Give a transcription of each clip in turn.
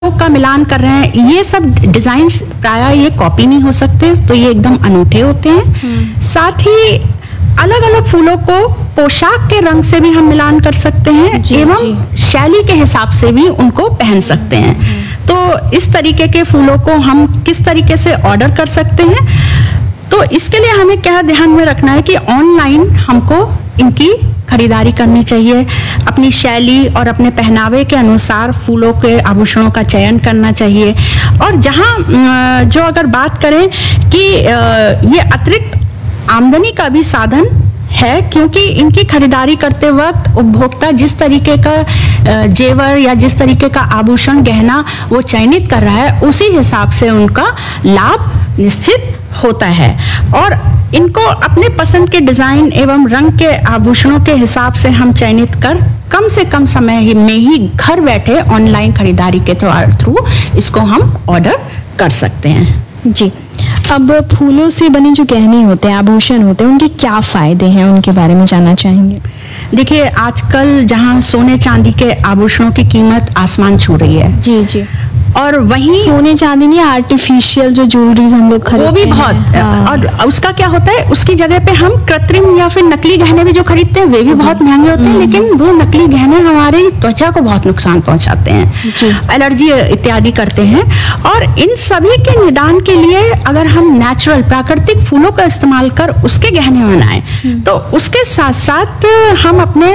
का मिलान कर रहे हैं, ये सब डिजाइन्स प्राय ये कॉपी नहीं हो सकते, तो ये एकदम अनूठे होते हैं। साथ ही अलग अलग फूलों को पोशाक के रंग से भी हम मिलान कर सकते हैं एवं शैली के हिसाब से भी उनको पहन सकते हैं। तो इस तरीके के फूलों को हम किस तरीके से ऑर्डर कर सकते हैं, तो इसके लिए हमें क्या ध्यान में रखना है कि ऑनलाइन हमको इनकी खरीदारी करनी चाहिए। अपनी शैली और अपने पहनावे के अनुसार फूलों के आभूषणों का चयन करना चाहिए। और जहाँ जो अगर बात करें कि ये अतिरिक्त आमदनी का भी साधन है, क्योंकि इनकी खरीदारी करते वक्त उपभोक्ता जिस तरीके का जेवर या जिस तरीके का आभूषण गहना वो चयनित कर रहा है, उसी हिसाब से उनका लाभ निश्चित होता है। और इनको अपने पसंद के डिजाइन एवं रंग के आभूषणों के हिसाब से हम चयनित कर कम से कम समय में ही घर बैठे ऑनलाइन खरीदारी के थ्रू इसको हम ऑर्डर कर सकते हैं। जी, अब फूलों से बने जो गहने होते हैं, आभूषण होते हैं, उनके क्या फायदे हैं, उनके बारे में जानना चाहेंगे। देखिए, आजकल जहाँ सोने चांदी के आभूषणों की कीमत आसमान छू रही है। जी जी। और वहीं सोने चांदी नहीं, आर्टिफिशियल जो ज्वेलरीज हम लोग खरीदते हैं, वो भी बहुत और उसका क्या होता है, उसकी जगह पे हम कृत्रिम या फिर नकली गहने भी जो खरीदते हैं वे भी बहुत महंगे होते हैं, लेकिन वो नकली गहने हमारी त्वचा को बहुत नुकसान पहुंचाते हैं, एलर्जी इत्यादि करते हैं। और इन सभी के निदान के लिए अगर हम नेचुरल प्राकृतिक फूलों का इस्तेमाल कर उसके गहने बनाएं, तो उसके साथ साथ हम अपने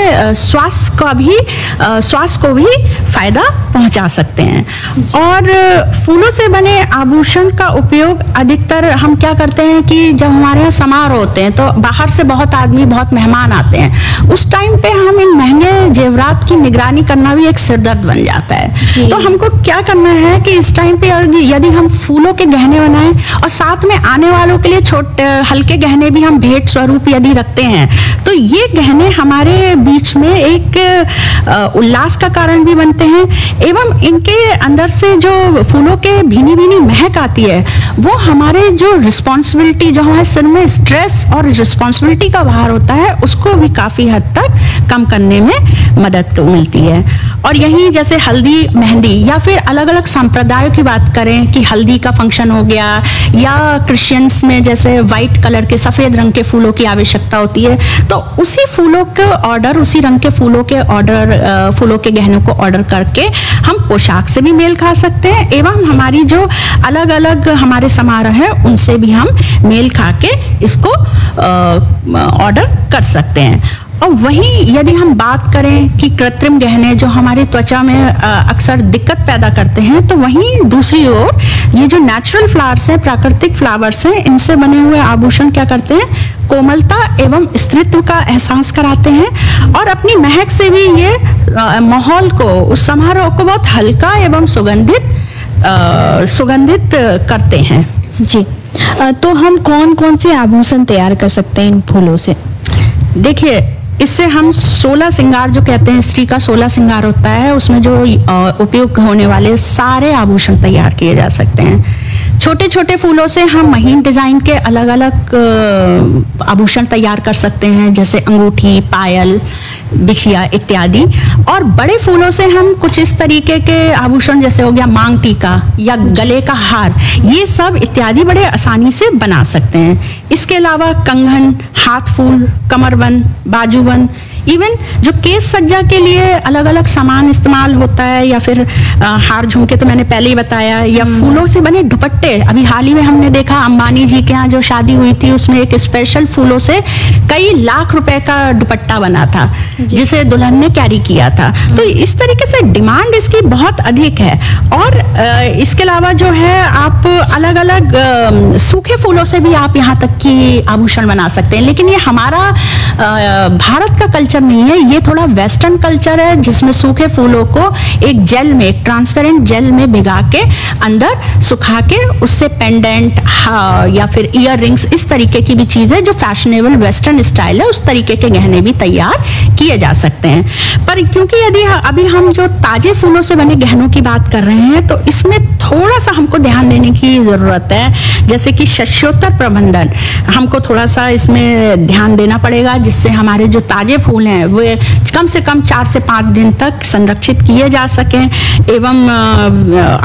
स्वास्थ्य को भी फायदा पहुंचा सकते हैं। और फूलों से बने आभूषण का उपयोग अधिकतर हम क्या करते हैं कि जब हमारे यहाँ समारोह होते हैं तो बाहर से बहुत मेहमान आते हैं, उस टाइम पे हम इन महंगे जेवरात की निगरानी करना भी एक सिरदर्द बन जाता है। तो हमको क्या करना है कि इस टाइम पे यदि हम फूलों के गहने बनाएं और साथ में आने वालों के लिए छोटे हल्के गहने भी हम भेंट स्वरूप यदि रखते हैं, तो ये गहने हमारे बीच में एक उल्लास का कारण भी बनते हैं एवं इनके अंदर से जो फूलों के भीनी भीनी महक आती है, वो हमारे जो रिस्पॉन्सिबिलिटी, जो हमारे सिर में स्ट्रेस और रिस्पॉन्सिबिलिटी का भार होता है, उसको भी काफी हद तक कम करने में मदद मिलती है। और यही जैसे हल्दी मेहंदी या फिर अलग अलग संप्रदायों की बात करें कि हल्दी का फंक्शन हो गया, या क्रिश्चियंस में जैसे व्हाइट कलर के सफेद रंग के फूलों की आवश्यकता होती है, तो उसी फूलों के ऑर्डर, उसी रंग के फूलों के ऑर्डर, फूलों के गहनों को ऑर्डर करके हम पोशाक से भी मेल खा सकते हैं एवं हमारी जो अलग अलग हमारे समारोह है उनसे भी हम मेल खा के इसको ऑर्डर कर सकते हैं। और वहीं यदि हम बात करें कि कृत्रिम गहने जो हमारी त्वचा में अक्सर दिक्कत पैदा करते हैं, तो वहीं दूसरी ओर ये जो नेचुरल फ्लावर्स हैं, प्राकृतिक फ्लावर्स हैं, इनसे बने हुए आभूषण क्या करते हैं, कोमलता एवं स्त्रीत्व का एहसास कराते हैं और अपनी महक से भी ये माहौल को, उस समारोह को बहुत हल्का एवं सुगंधित करते हैं। जी, तो हम कौन कौन से आभूषण तैयार कर सकते हैं इन फूलों से? देखिए, इससे हम 16 श्रृंगार जो कहते हैं, स्त्री का 16 श्रृंगार होता है, उसमें जो उपयोग होने वाले सारे आभूषण तैयार किए जा सकते हैं। छोटे छोटे फूलों से हम महीन डिजाइन के अलग अलग आभूषण तैयार कर सकते हैं, जैसे अंगूठी, पायल, बिछिया इत्यादि। और बड़े फूलों से हम कुछ इस तरीके के आभूषण जैसे हो गया मांग टीका या गले का हार, ये सब इत्यादि बड़े आसानी से बना सकते हैं। इसके अलावा कंगन, हाथ फूल, कमरबंद, बाजूबंद, इवन जो केस सज्जा के लिए अलग अलग सामान इस्तेमाल होता है, या फिर हार झुमके तो मैंने पहले ही बताया, या फूलों से बने दुपट्टे। अभी हाल ही में हमने देखा अंबानी जी के यहाँ जो शादी हुई थी, उसमें एक स्पेशल फूलों से कई लाख रुपए का दुपट्टा बना था जिसे दुल्हन ने कैरी किया था। तो इस तरीके से डिमांड इसकी बहुत अधिक है। और इसके अलावा जो है, आप अलग अलग सूखे फूलों से भी आप यहाँ तक की आभूषण बना सकते हैं, लेकिन ये हमारा भारत का कल्चर नहीं है, ये थोड़ा वेस्टर्न कल्चर है, जिसमें सूखे फूलों को एक जेल में, एक ट्रांसपेरेंट जेल में भिगा के अंदर सुखा के उससे पेंडेंट या फिर ईयर रिंग्स, इस तरीके की भी चीजें जो फैशनेबल वेस्टर्न स्टाइल है, उस तरीके के गहने भी तैयार किए जा सकते हैं। पर क्योंकि यदि अभी हम जो ताजे फूलों से बने गहनों की बात कर रहे हैं, तो इसमें थोड़ा सा हमको ध्यान देने की जरूरत है, जैसे कि शस्योत्तर प्रबंधन, हमको थोड़ा सा इसमें ध्यान देना पड़ेगा, जिससे हमारे जो ताजे फूल हैं वे कम से कम 4 से 5 दिन तक संरक्षित किए जा सकें। एवं